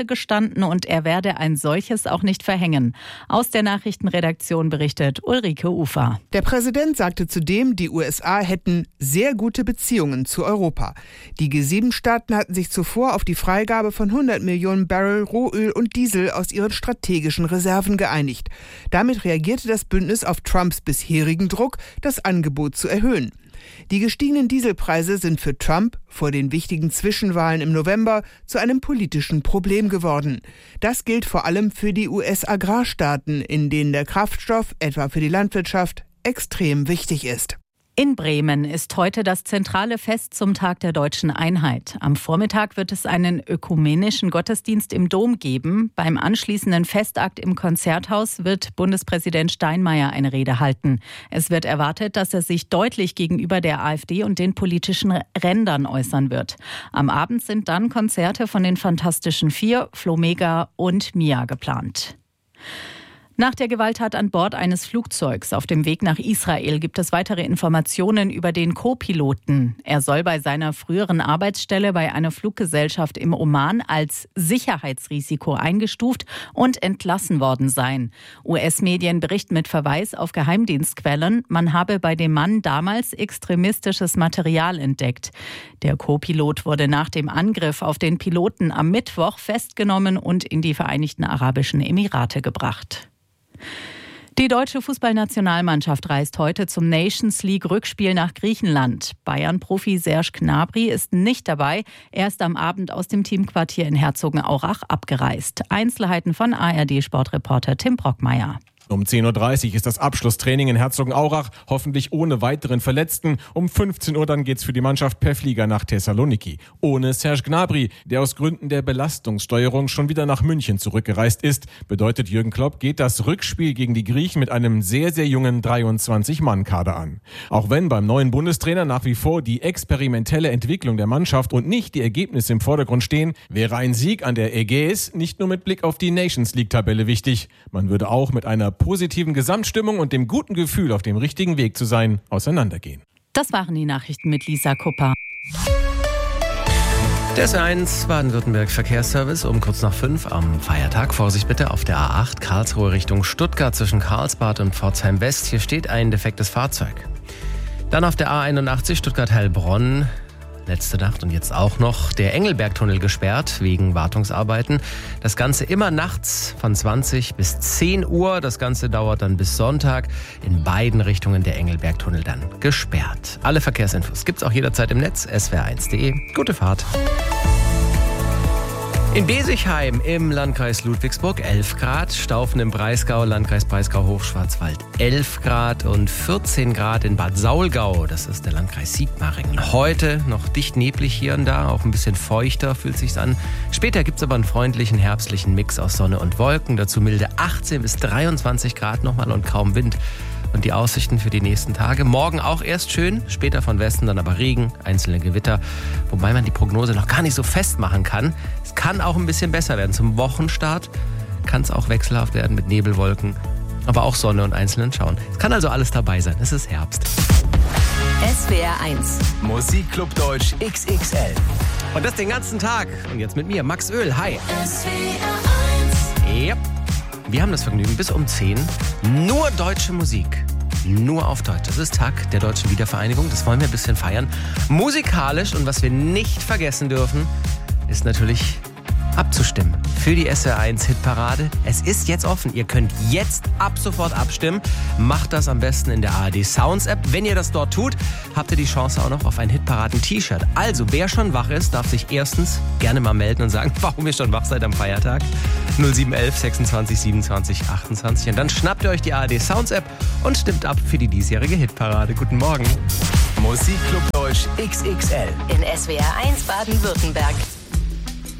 Rache gestanden und er werde ein solches auch nicht verhängen. Aus der Nachrichtenredaktion berichtet Ulrike Ufer. Der Präsident sagte zudem, die USA hätten sehr gute Beziehungen zu Europa. Die G7-Staaten hatten sich zuvor auf die Freigabe von 100 Millionen Barrel Rohöl und Diesel aus ihren strategischen Reserven geeinigt. Damit reagierte das Bündnis auf Trumps bisherigen Druck, das Angebot zu erhöhen. Die gestiegenen Dieselpreise sind für Trump vor den wichtigen Zwischenwahlen im November zu einem politischen Problem geworden. Das gilt vor allem für die US-Agrarstaaten, in denen der Kraftstoff, etwa für die Landwirtschaft, extrem wichtig ist. In Bremen ist heute das zentrale Fest zum Tag der Deutschen Einheit. Am Vormittag wird es einen ökumenischen Gottesdienst im Dom geben. Beim anschließenden Festakt im Konzerthaus wird Bundespräsident Steinmeier eine Rede halten. Es wird erwartet, dass er sich deutlich gegenüber der AfD und den politischen Rändern äußern wird. Am Abend sind dann Konzerte von den Fantastischen Vier, Flo Mega und Mia geplant. Nach der Gewalttat an Bord eines Flugzeugs auf dem Weg nach Israel gibt es weitere Informationen über den Co-Piloten. Er soll bei seiner früheren Arbeitsstelle bei einer Fluggesellschaft im Oman als Sicherheitsrisiko eingestuft und entlassen worden sein. US-Medien berichten mit Verweis auf Geheimdienstquellen, man habe bei dem Mann damals extremistisches Material entdeckt. Der Co-Pilot wurde nach dem Angriff auf den Piloten am Mittwoch festgenommen und in die Vereinigten Arabischen Emirate gebracht. Die deutsche Fußballnationalmannschaft reist heute zum Nations-League-Rückspiel nach Griechenland. Bayern-Profi Serge Gnabry ist nicht dabei. Er ist am Abend aus dem Teamquartier in Herzogenaurach abgereist. Einzelheiten von ARD-Sportreporter Tim Brockmeier. Um 10.30 Uhr ist das Abschlusstraining in Herzogenaurach, hoffentlich ohne weiteren Verletzten. Um 15 Uhr dann geht's für die Mannschaft per Flieger nach Thessaloniki. Ohne Serge Gnabry, der aus Gründen der Belastungssteuerung schon wieder nach München zurückgereist ist, bedeutet Jürgen Klopp, geht das Rückspiel gegen die Griechen mit einem sehr, sehr jungen 23-Mann-Kader an. Auch wenn beim neuen Bundestrainer nach wie vor die experimentelle Entwicklung der Mannschaft und nicht die Ergebnisse im Vordergrund stehen, wäre ein Sieg an der Ägäis nicht nur mit Blick auf die Nations-League-Tabelle wichtig. Man würde auch mit einer positiven Gesamtstimmung und dem guten Gefühl, auf dem richtigen Weg zu sein, auseinandergehen. Das waren die Nachrichten mit Lisa Kupper. Der SR1 Baden-Württemberg Verkehrsservice um kurz nach 5 am Feiertag. Vorsicht bitte auf der A8 Karlsruhe Richtung Stuttgart zwischen Karlsbad und Pforzheim West. Hier steht ein defektes Fahrzeug. Dann auf der A81 Stuttgart-Heilbronn. Letzte Nacht und jetzt auch noch der Engelbergtunnel gesperrt wegen Wartungsarbeiten. Das Ganze immer nachts von 20 bis 10 Uhr. Das Ganze dauert dann bis Sonntag. In beiden Richtungen der Engelbergtunnel dann gesperrt. Alle Verkehrsinfos gibt's auch jederzeit im Netz, swr1.de. Gute Fahrt. In Besigheim im Landkreis Ludwigsburg 11 Grad, Staufen im Breisgau, Landkreis Breisgau-Hochschwarzwald 11 Grad und 14 Grad in Bad Saulgau, das ist der Landkreis Sigmaringen. Heute noch dicht neblig hier und da, auch ein bisschen feuchter fühlt sich's an. Später gibt's aber einen freundlichen herbstlichen Mix aus Sonne und Wolken, dazu milde 18 bis 23 Grad nochmal und kaum Wind. Und die Aussichten für die nächsten Tage. Morgen auch erst schön, später von Westen dann aber Regen, einzelne Gewitter. Wobei man die Prognose noch gar nicht so festmachen kann. Es kann auch ein bisschen besser werden. Zum Wochenstart kann es auch wechselhaft werden mit Nebelwolken. Aber auch Sonne und einzelnen Schauen. Es kann also alles dabei sein. Es ist Herbst. SWR1 Musikclub Deutsch XXL. Und das den ganzen Tag. Und jetzt mit mir, Max Öl. Hi. SWR1 Yep. Wir haben das Vergnügen bis um 10. Nur deutsche Musik. Nur auf Deutsch. Das ist Tag der Deutschen Wiedervereinigung. Das wollen wir ein bisschen feiern. Musikalisch. Und was wir nicht vergessen dürfen, ist natürlich abzustimmen für die SWR1 Hitparade. Es ist jetzt offen. Ihr könnt jetzt ab sofort abstimmen. Macht das am besten in der ARD Sounds App. Wenn ihr das dort tut, habt ihr die Chance auch noch auf ein Hitparaden-T-Shirt. Also, wer schon wach ist, darf sich erstens gerne mal melden und sagen, warum ihr schon wach seid am Feiertag. 0711 26 27 28. Und dann schnappt ihr euch die ARD Sounds App und stimmt ab für die diesjährige Hitparade. Guten Morgen. Musikclub Deutsch XXL in SWR1 Baden-Württemberg.